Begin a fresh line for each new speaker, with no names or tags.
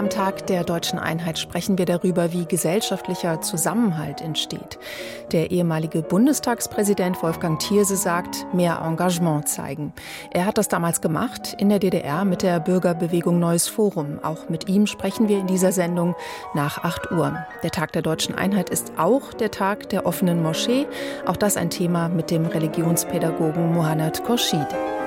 Am Tag der Deutschen Einheit sprechen wir darüber, wie gesellschaftlicher Zusammenhalt entsteht. Der ehemalige Bundestagspräsident Wolfgang Thierse sagt, mehr Engagement zeigen. Er hat das damals gemacht, in der DDR mit der Bürgerbewegung Neues Forum. Auch mit ihm sprechen wir in dieser Sendung nach 8 Uhr. Der Tag der Deutschen Einheit ist auch der Tag der offenen Moschee. Auch das ein Thema mit dem Religionspädagogen Mohanad Khorshid.